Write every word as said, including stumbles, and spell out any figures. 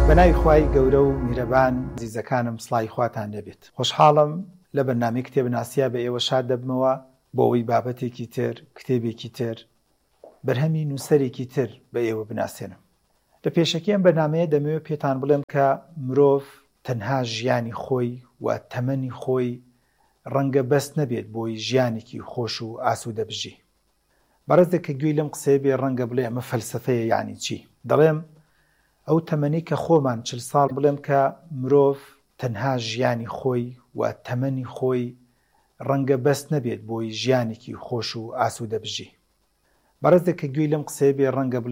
بەناوی خوای گەورە و میرەبان زیزەکانم سڵای خواتان لێبێت. خۆشحاڵم لە بەرنامەی کتێبناسیە بە ئێوە شاد دەبمەوە بۆ ئەوەی بابەتێکی تر، کتێبێکی تر، بەرهەمی نووسەرێکی تر بە ئێوە بناسێنم. لە پێشەکی ئەم بەرنامەیە دەمەوێت پێتان بڵێم کە مرۆڤ تەنها ژیانی خۆی و تەمەنی خۆی ڕەنگە بەس نەبێت بۆی ژیانێکی خۆش و ئاسوودە بژی. بەڕێزێک کە گوێی لەم قسەیە بێ ڕەنگە بڵێ ئەمە فەلسەفەیە یانی چی؟ دەڵێم ئەو تەمەنی کە خۆمان چل ساڵ بڵێم کە مرۆڤ تەنها ژیانی خۆی و تەمەنی خۆی ڕەنگە بەس نەبێت بۆی ژیانێکی خۆش و ئاسوودە بژی. بەڕێزێک کە گوێی لەم قسەیە بێ ڕەنگە